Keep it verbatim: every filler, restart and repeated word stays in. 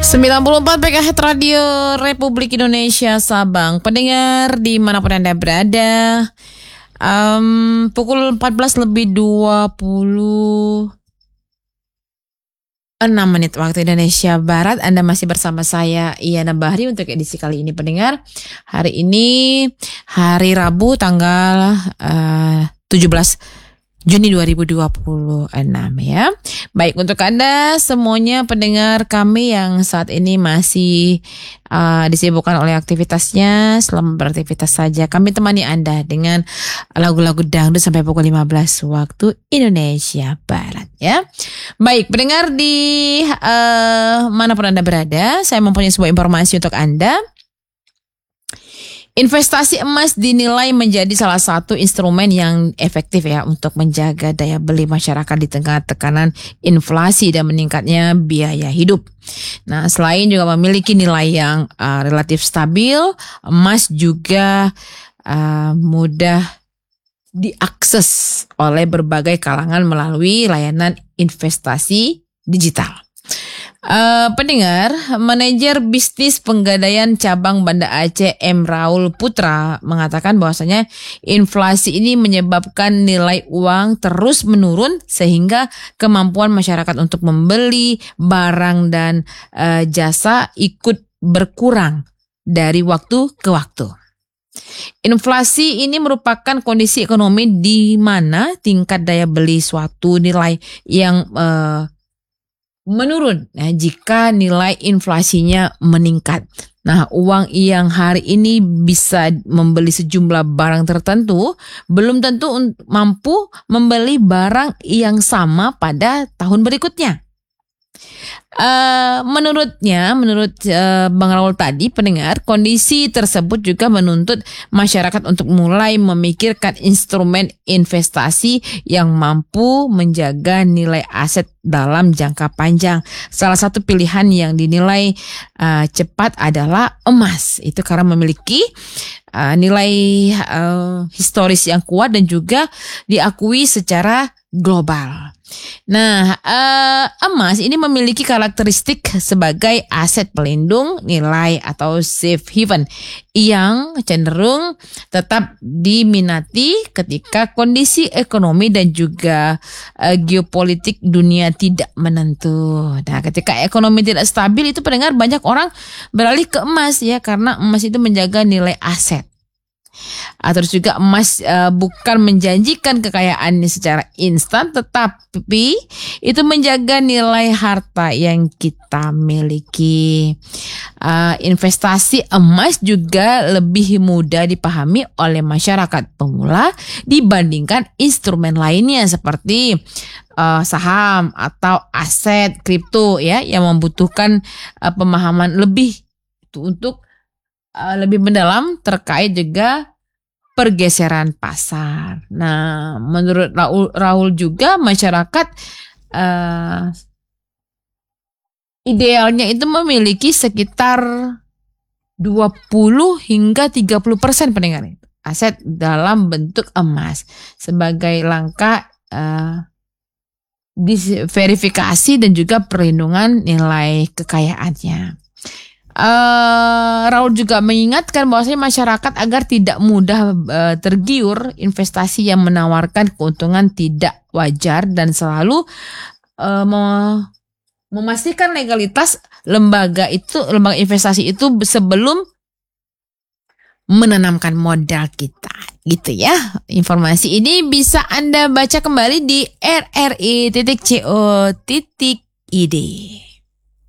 sembilan puluh empat M H Z Radio Republik Indonesia Sabang. Pendengar dimanapun Anda berada, um, pukul empat belas lebih dua puluh enam menit waktu Indonesia Barat. Anda masih bersama saya Iyana Bahri untuk edisi kali ini, pendengar. Hari ini hari Rabu tanggal uh, tujuh belas Juni dua ribu dua puluh enam ya. Baik, untuk Anda semuanya pendengar kami yang saat ini masih uh, disibukkan oleh aktivitasnya, selamat beraktivitas saja. Kami temani Anda dengan lagu-lagu dangdut sampai pukul lima belas waktu Indonesia Barat ya. Baik, pendengar di uh, manapun Anda berada, saya mempunyai sebuah informasi untuk Anda. Investasi emas dinilai menjadi salah satu instrumen yang efektif ya untuk menjaga daya beli masyarakat di tengah tekanan inflasi dan meningkatnya biaya hidup. Nah, selain juga memiliki nilai yang uh, relatif stabil, emas juga uh, mudah diakses oleh berbagai kalangan melalui layanan investasi digital. Uh, pendengar, manajer bisnis penggadaian cabang Banda Aceh M. Raul Putra mengatakan bahwasanya inflasi ini menyebabkan nilai uang terus menurun sehingga kemampuan masyarakat untuk membeli barang dan uh, jasa ikut berkurang dari waktu ke waktu. Inflasi ini merupakan kondisi ekonomi di mana tingkat daya beli suatu nilai yang uh, menurun nah, jika nilai inflasinya meningkat. Nah, uang yang hari ini bisa membeli sejumlah barang tertentu belum tentu mampu membeli barang yang sama pada tahun berikutnya. Uh, menurutnya, menurut uh, Bang Raul tadi, pendengar, kondisi tersebut juga menuntut masyarakat untuk mulai memikirkan instrumen investasi yang mampu menjaga nilai aset dalam jangka panjang. Salah satu pilihan yang dinilai uh, cepat adalah emas. Itu karena memiliki uh, nilai uh, historis yang kuat dan juga diakui secara global. Nah, uh, emas ini memiliki karakteristik sebagai aset pelindung nilai atau safe haven yang cenderung tetap diminati ketika kondisi ekonomi dan juga uh, geopolitik dunia tidak menentu. Nah, ketika ekonomi tidak stabil itu pendengar banyak orang beralih ke emas ya, karena emas itu menjaga nilai aset. Terus juga emas uh, bukan menjanjikan kekayaan secara instan, tetapi itu menjaga nilai harta yang kita miliki. Uh, investasi emas juga lebih mudah dipahami oleh masyarakat pemula dibandingkan instrumen lainnya seperti uh, saham atau aset kripto ya, yang membutuhkan uh, pemahaman lebih untuk uh, lebih mendalam terkait juga pergeseran pasar. Nah, menurut Raul, Raul juga masyarakat uh, idealnya itu memiliki sekitar dua puluh hingga tiga puluh persen pendengar itu aset dalam bentuk emas sebagai langkah uh, verifikasi dan juga perlindungan nilai kekayaannya. Uh, Raul juga mengingatkan bahwasanya masyarakat agar tidak mudah uh, tergiur investasi yang menawarkan keuntungan tidak wajar dan selalu uh, mem- memastikan legalitas lembaga itu, lembaga investasi itu sebelum menanamkan modal kita, gitu ya. Informasi ini bisa Anda baca kembali di r r i titik co titik i d.